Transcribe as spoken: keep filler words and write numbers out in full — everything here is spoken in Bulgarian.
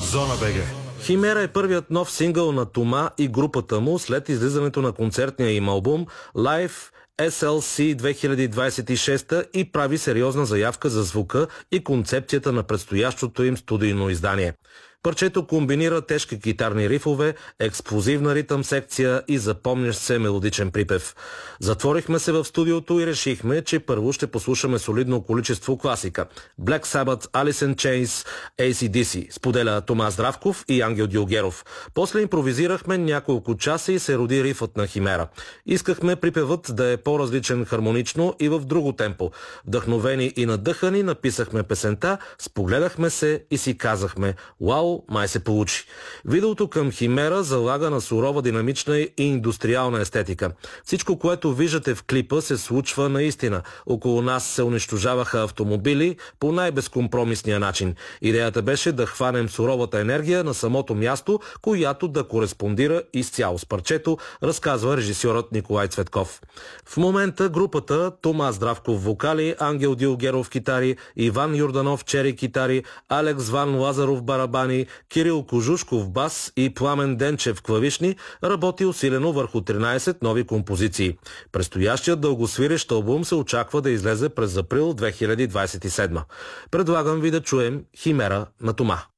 Зона БГ. Химера е първият нов сингъл на Тома и групата му след излизането на концертния им албум Live Ес Ел Си две хиляди двадесет и шеста и прави сериозна заявка за звука и концепцията на предстоящото им студийно издание. Парчето комбинира тежки китарни рифове, експлозивна ритъм секция и запомнящ се мелодичен припев. Затворихме се в студиото и решихме, че първо ще послушаме солидно количество класика. Black Sabbath, Alice in Chains, Ей Си Ди Си, споделя Тома Здравков и Ангел Дюлгеров. После импровизирахме няколко часа и се роди рифът на Химера. Искахме припевът да е по-различен хармонично и в друго темпо. Вдъхновени и надъхани написахме песента, спогледахме се и си казахме: "Уау, май се получи." Видеото към Химера залага на сурова, динамична и индустриална естетика. Всичко, което виждате в клипа, се случва наистина. Около нас се унищожаваха автомобили по най-безкомпромисния начин. Идеята беше да хванем суровата енергия на самото място, която да кореспондира изцяло с парчето, разказва режисьорът Николай Цветков. В момента групата Тома Здравков вокали, Ангел Дюлгеров китари, Иван Юрданов чери китари, Алекс Ван Лазаров барабани, Кирил Кожушков бас и Пламен Денчев клавишни работи усилено върху тринадесет нови композиции. Предстоящият дългосвирещ албум се очаква да излезе през април две хиляди двадесет и седма. Предлагам ви да чуем Химера на Тома.